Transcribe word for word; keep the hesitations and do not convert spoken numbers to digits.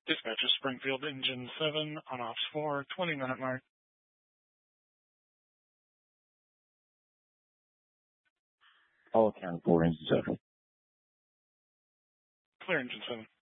Dispatcher Springfield Engine seven on ops four, twenty minute mark. All accounted for, Engine seven. Clear Engine seven.